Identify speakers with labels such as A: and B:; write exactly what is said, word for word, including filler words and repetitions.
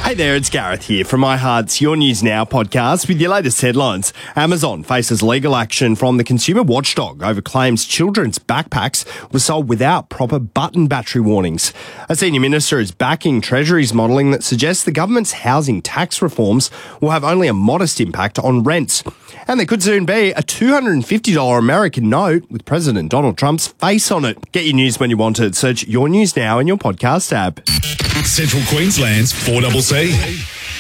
A: Hey there, it's Gareth here from iHeart's Your News Now podcast with your latest headlines. Amazon faces legal action from the consumer watchdog over claims children's backpacks were sold without proper button battery warnings. A senior minister is backing Treasury's modelling that suggests the government's housing tax reforms will have only a modest impact on rents. And there could soon be a two hundred fifty dollars American note with President Donald Trump's face on it. Get your news when you want it. Search Your News Now in your podcast app.
B: Central Queensland's four C C.